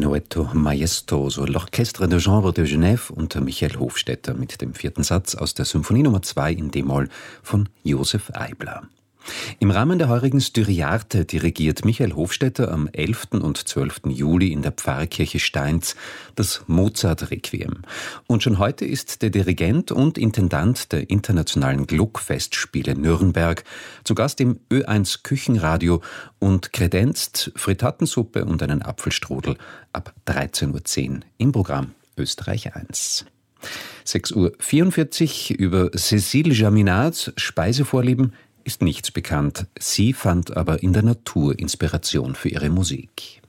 Menuetto Maestoso, l'Orchestre de Chambre de Genève unter Michael Hofstetter mit dem 4. Satz aus der Symphonie Nummer 2 in d-Moll von Josef Eibler. Im Rahmen der heurigen Styriarte dirigiert Michael Hofstetter am 11. und 12. Juli in der Pfarrkirche Stainz das Mozart-Requiem. Und schon heute ist der Dirigent und Intendant der internationalen Gluck-Festspiele Nürnberg zu Gast im Ö1 Küchenradio und kredenzt Frittatensuppe und einen Apfelstrudel ab 13.10 Uhr im Programm Österreich 1. 6.44 Uhr über Cécile Jaminats Speisevorlieben ist nichts bekannt. Sie fand aber in der Natur Inspiration für ihre Musik.